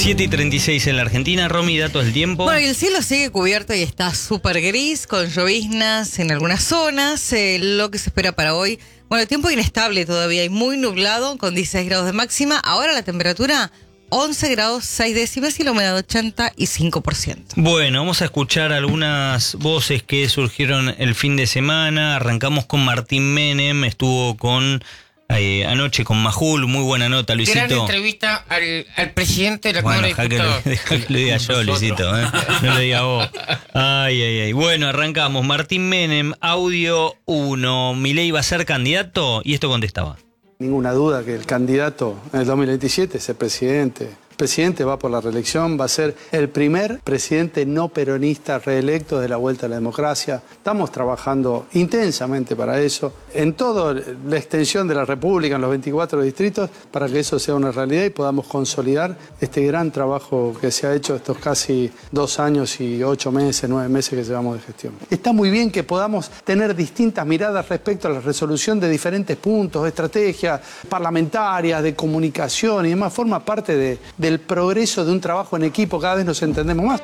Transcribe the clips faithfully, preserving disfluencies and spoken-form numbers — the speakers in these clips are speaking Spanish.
siete y treinta y seis en la Argentina. Romy, datos del tiempo. Bueno, y el cielo sigue cubierto y está súper gris, con lloviznas en algunas zonas. Eh, lo que se espera para hoy, bueno, el tiempo inestable todavía y muy nublado, con dieciséis grados de máxima. Ahora la temperatura once grados seis décimas y la humedad ochenta y cinco por ciento. Bueno, vamos a escuchar algunas voces que surgieron el fin de semana. Arrancamos con Martín Menem, estuvo con... Eh, anoche con Majul, muy buena nota, Luisito. Gran entrevista al, al presidente de la bueno, Cámara de Diputados. Deja que lo diga yo, Luisito, ¿eh? No lo diga vos. Ay, ay, ay. Bueno, arrancamos. Martín Menem, audio uno. ¿Milei va a ser candidato? Y esto contestaba. Ninguna duda que el candidato en el dos mil veintisiete es el presidente. El presidente va por la reelección, va a ser el primer presidente no peronista reelecto de la vuelta a la democracia. Estamos trabajando intensamente para eso, en toda la extensión de la República, en los veinticuatro distritos, para que eso sea una realidad y podamos consolidar este gran trabajo que se ha hecho estos casi dos años y ocho meses, nueve meses que llevamos de gestión. Está muy bien que podamos tener distintas miradas respecto a la resolución de diferentes puntos, estrategias parlamentarias, de comunicación y demás. Forma parte de, de el progreso de un trabajo en equipo, cada vez nos entendemos más.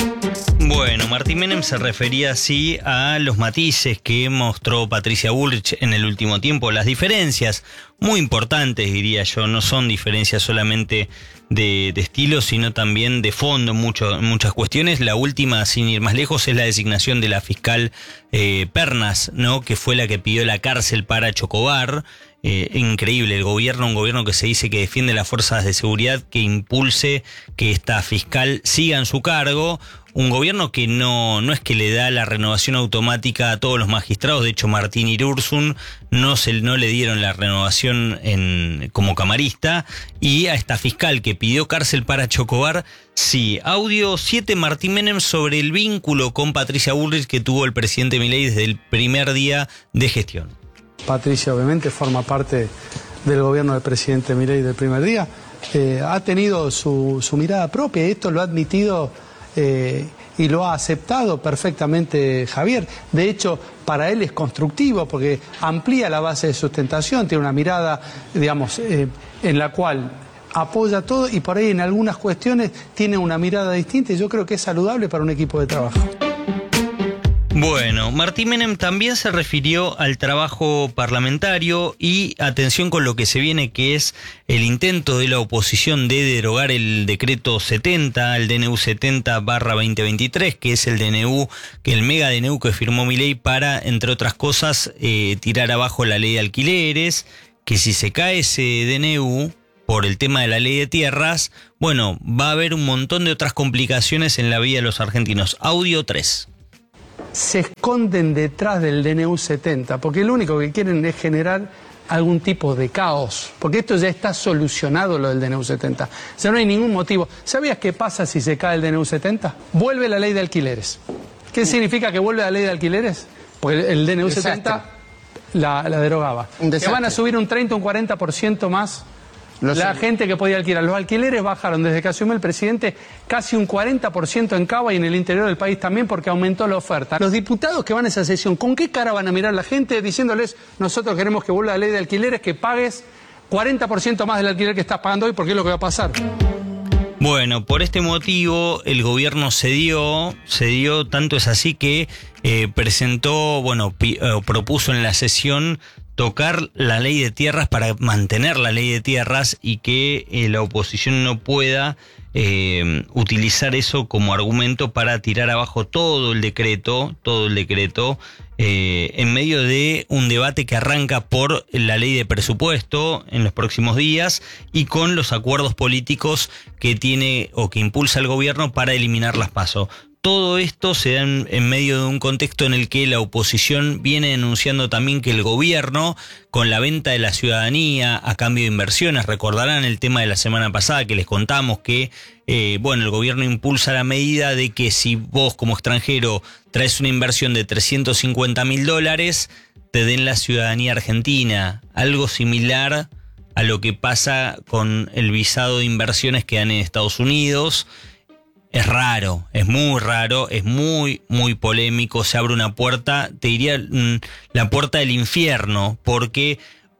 Bueno, Martín Menem se refería así a los matices que mostró Patricia Bullrich en el último tiempo, las diferencias muy importantes, diría yo, no son diferencias solamente de, de estilo, sino también de fondo en mucho, muchas cuestiones. La última, sin ir más lejos, es la designación de la fiscal eh, Pernas, ¿no? Que fue la que pidió la cárcel para Chocobar. Eh, increíble, el gobierno, un gobierno que se dice que defiende las fuerzas de seguridad, que impulse que esta fiscal siga en su cargo. Un gobierno que no, no es que le da la renovación automática a todos los magistrados. De hecho, Martín Irursun no, se, no le dieron la renovación en, como camarista. Y a esta fiscal que pidió cárcel para Chocobar, sí. Audio siete, Martín Menem, sobre el vínculo con Patricia Bullrich que tuvo el presidente Milei desde el primer día de gestión. Patricia obviamente forma parte del gobierno del presidente Milei del primer día. Eh, ha tenido su, su mirada propia y esto lo ha admitido eh, y lo ha aceptado perfectamente Javier. De hecho, para él es constructivo porque amplía la base de sustentación, tiene una mirada, digamos, eh, en la cual apoya todo y por ahí en algunas cuestiones tiene una mirada distinta y yo creo que es saludable para un equipo de trabajo. Bueno, Martín Menem también se refirió al trabajo parlamentario y atención con lo que se viene, que es el intento de la oposición de derogar el decreto setenta, el D N U setenta barra veinte veintitrés, que es el D N U, que el mega D N U que firmó Milei para, entre otras cosas, eh, tirar abajo la ley de alquileres, que si se cae ese D N U por el tema de la ley de tierras, bueno, va a haber un montón de otras complicaciones en la vida de los argentinos. Audio tres. Se esconden detrás del D N U setenta, porque lo único que quieren es generar algún tipo de caos, porque esto ya está solucionado, lo del D N U setenta. O sea, no hay ningún motivo. ¿Sabías qué pasa si se cae el D N U setenta? Vuelve la ley de alquileres. ¿Qué significa que vuelve la ley de alquileres? Porque el D N U setenta la, la derogaba. Que van a subir un treinta, un cuarenta por ciento más Los la gente que podía alquilar. Los alquileres bajaron desde que asumió el presidente casi un cuarenta por ciento en Cava y en el interior del país también porque aumentó la oferta. Los diputados que van a esa sesión, ¿con qué cara van a mirar la gente diciéndoles nosotros queremos que vuelva la ley de alquileres, que pagues cuarenta por ciento más del alquiler que estás pagando hoy porque es lo que va a pasar? Bueno, por este motivo el gobierno cedió, cedió, tanto es así que eh, presentó, bueno, pi, eh, propuso en la sesión tocar la ley de tierras para mantener la ley de tierras y que eh, la oposición no pueda eh, utilizar eso como argumento para tirar abajo todo el decreto, todo el decreto, eh, en medio de un debate que arranca por la ley de presupuesto en los próximos días y con los acuerdos políticos que tiene o que impulsa el gobierno para eliminar las PASO. Todo esto se da en, en medio de un contexto en el que la oposición viene denunciando también que el gobierno, con la venta de la ciudadanía a cambio de inversiones, recordarán el tema de la semana pasada que les contamos que, eh, bueno, el gobierno impulsa la medida de que si vos como extranjero traes una inversión de trescientos cincuenta mil dólares, te den la ciudadanía argentina, algo similar a lo que pasa con el visado de inversiones que dan en Estados Unidos. Es raro, es muy raro, es muy, muy polémico, se abre una puerta, te diría la puerta del infierno, porque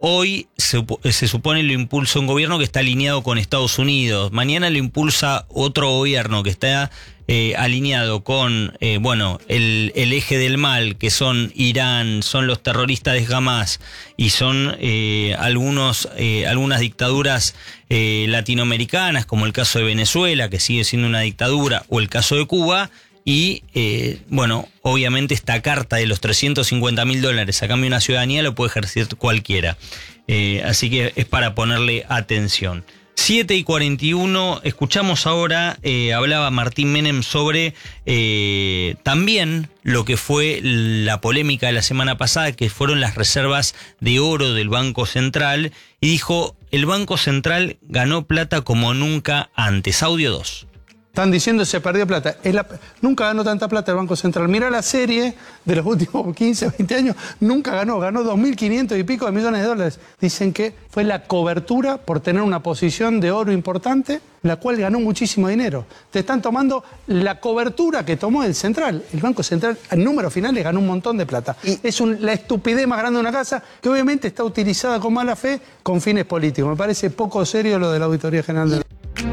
hoy se, se supone lo impulsa un gobierno que está alineado con Estados Unidos. Mañana lo impulsa otro gobierno que está eh, alineado con, eh, bueno, el, el eje del mal, que son Irán, son los terroristas de Hamas y son eh, algunos, eh, algunas dictaduras eh, latinoamericanas, como el caso de Venezuela, que sigue siendo una dictadura, o el caso de Cuba. Y, eh, bueno, obviamente esta carta de los trescientos cincuenta mil dólares a cambio de una ciudadanía lo puede ejercer cualquiera. Eh, así que es para ponerle atención. siete y cuarenta y uno, escuchamos ahora, eh, hablaba Martín Menem sobre eh, también lo que fue la polémica de la semana pasada, que fueron las reservas de oro del Banco Central, y dijo, el Banco Central ganó plata como nunca antes. Audio dos. Están diciendo se perdió plata. Es la, nunca ganó tanta plata el Banco Central. Mirá la serie de los últimos quince, veinte años. Nunca ganó. Ganó dos mil quinientos y pico de millones de dólares. Dicen que fue la cobertura por tener una posición de oro importante, la cual ganó muchísimo dinero. Te están tomando la cobertura que tomó el Central. El Banco Central, en números finales, ganó un montón de plata. Y es un, la estupidez más grande de una casa que obviamente está utilizada con mala fe con fines políticos. Me parece poco serio lo de la Auditoría General de la...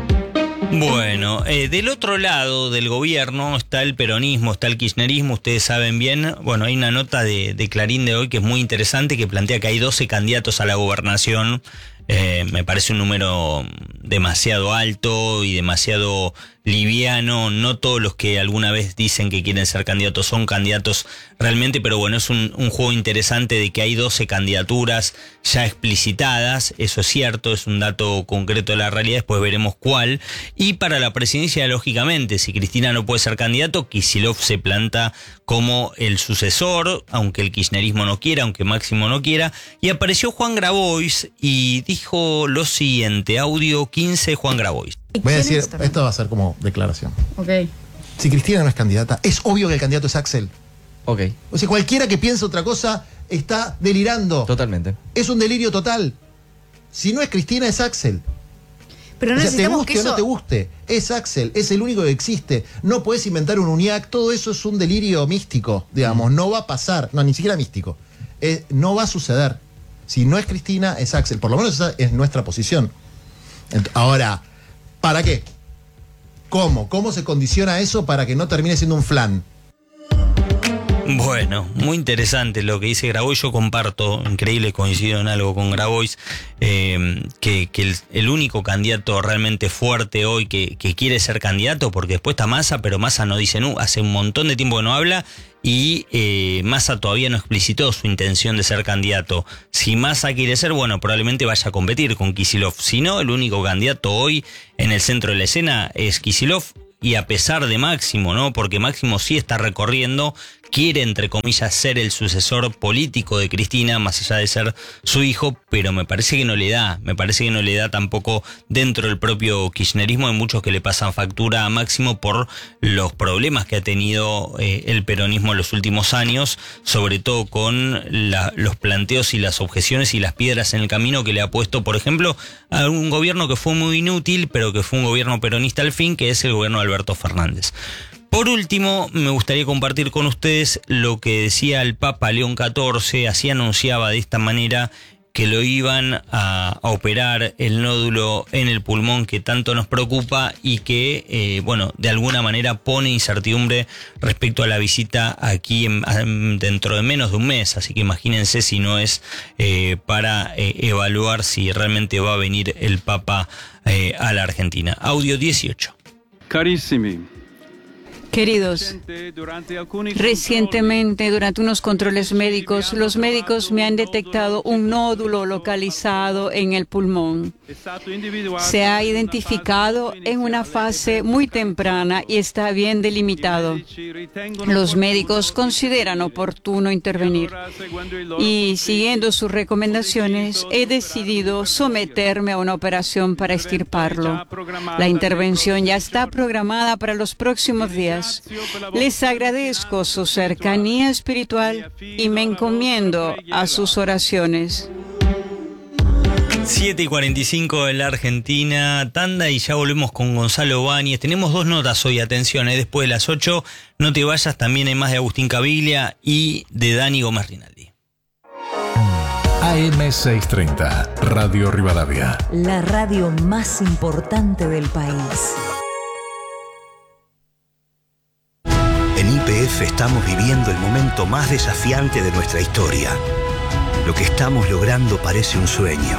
Bueno, eh, del otro lado del gobierno está el peronismo, está el kirchnerismo, ustedes saben bien. Bueno, hay una nota de, de Clarín de hoy que es muy interesante, que plantea que hay doce candidatos a la gobernación. Eh, me parece un número demasiado alto y demasiado liviano. No todos los que alguna vez dicen que quieren ser candidatos son candidatos realmente, pero bueno, es un, un juego interesante de que hay doce candidaturas ya explicitadas. Eso es cierto, es un dato concreto de la realidad, después veremos cuál. Y para la presidencia, lógicamente, si Cristina no puede ser candidato, Kicillof se planta como el sucesor, aunque el kirchnerismo no quiera, aunque Máximo no quiera. Y apareció Juan Grabois y dijo lo siguiente, audio quince, Juan Grabois. Voy a decir, esto va a ser como declaración. Ok. Si Cristina no es candidata, es obvio que el candidato es Axel. Ok. O sea, cualquiera que piense otra cosa está delirando. Totalmente. Es un delirio total. Si no es Cristina, es Axel. Pero no o sea, te necesitamos guste que o no eso... te guste, es Axel, es el único que existe. No puedes inventar un UNIAC, todo eso es un delirio místico, digamos, no va a pasar, no, ni siquiera místico. Eh, no va a suceder. Si no es Cristina, es Axel. Por lo menos esa es nuestra posición. Ent- Ahora, ¿para qué? ¿Cómo? ¿Cómo se condiciona eso para que no termine siendo un flan? Bueno, muy interesante lo que dice Grabois. Yo comparto, increíble, coincido en algo con Grabois, eh, que, que el, el único candidato realmente fuerte hoy que, que quiere ser candidato, porque después está Massa, pero Massa no dice, no, hace un montón de tiempo que no habla, y eh, Massa todavía no explicitó su intención de ser candidato. Si Massa quiere ser, bueno, probablemente vaya a competir con Kicillof. Si no, el único candidato hoy en el centro de la escena es Kicillof, y a pesar de Máximo, ¿no? Porque Máximo sí está recorriendo, quiere, entre comillas, ser el sucesor político de Cristina, más allá de ser su hijo, pero me parece que no le da, me parece que no le da tampoco dentro del propio kirchnerismo. Hay muchos que le pasan factura a Máximo por los problemas que ha tenido eh, el peronismo en los últimos años, sobre todo con la, los planteos y las objeciones y las piedras en el camino que le ha puesto, por ejemplo, a un gobierno que fue muy inútil, pero que fue un gobierno peronista al fin, que es el gobierno de Alberto Fernández. Por último, me gustaría compartir con ustedes lo que decía el Papa León catorce, así anunciaba de esta manera que lo iban a, a operar el nódulo en el pulmón que tanto nos preocupa y que, eh, bueno, de alguna manera pone incertidumbre respecto a la visita aquí en, en, dentro de menos de un mes. Así que imagínense si no es eh, para eh, evaluar si realmente va a venir el Papa eh, a la Argentina. Audio dieciocho. Carissimi. Queridos, recientemente durante unos controles médicos, los médicos me han detectado un nódulo localizado en el pulmón. Se ha identificado en una fase muy temprana y está bien delimitado. Los médicos consideran oportuno intervenir y, siguiendo sus recomendaciones, he decidido someterme a una operación para extirparlo. La intervención ya está programada para los próximos días. Les agradezco su cercanía espiritual y me encomiendo a sus oraciones. siete y cuarenta y cinco en la Argentina, tanda y ya volvemos con Gonzalo Báñez. Tenemos dos notas hoy, atención, ¿eh? Después de las ocho, no te vayas, también hay más de Agustín Caviglia y de Dani Gómez Rinaldi. A M seiscientos treinta, Radio Rivadavia. La radio más importante del país. En Y P F estamos viviendo el momento más desafiante de nuestra historia. Lo que estamos logrando parece un sueño.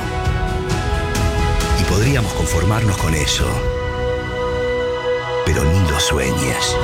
Y podríamos conformarnos con eso. Pero ni lo sueñes.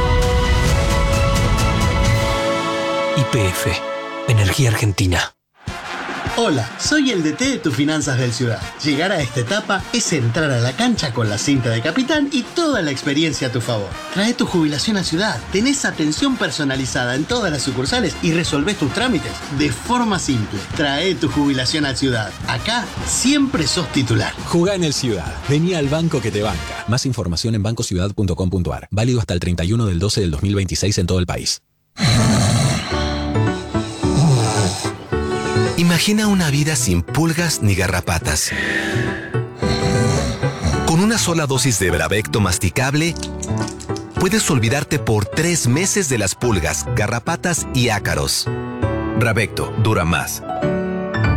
Y P F, Energía Argentina. Hola, soy el D T de tus finanzas del Ciudad. Llegar a esta etapa es entrar a la cancha con la cinta de capitán y toda la experiencia a tu favor. Trae tu jubilación a Ciudad, tenés atención personalizada en todas las sucursales y resolvés tus trámites de forma simple. Trae tu jubilación a Ciudad. Acá siempre sos titular. Jugá en el Ciudad. Vení al banco que te banca. Más información en banco ciudad punto com punto a r. Válido hasta el treinta y uno del doce del dos mil veintiséis en todo el país. Imagina una vida sin pulgas ni garrapatas. Con una sola dosis de Bravecto masticable, puedes olvidarte por tres meses de las pulgas, garrapatas y ácaros. Bravecto dura más.